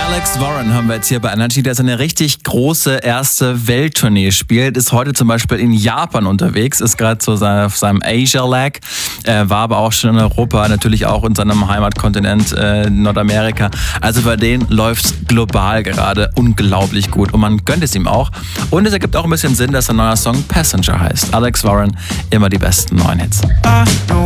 Alex Warren haben wir jetzt hier bei Energy, der seine richtig große erste Welttournee spielt, ist heute zum Beispiel in Japan unterwegs, ist gerade so auf seinem Asia-Lag, war aber auch schon in Europa, natürlich auch in seinem Heimatkontinent Nordamerika. Also bei denen läuft's global gerade unglaublich gut und man gönnt es ihm auch. Und es ergibt auch ein bisschen Sinn, dass sein neuer Song Passenger heißt. Alex Warren, immer die besten neuen Hits.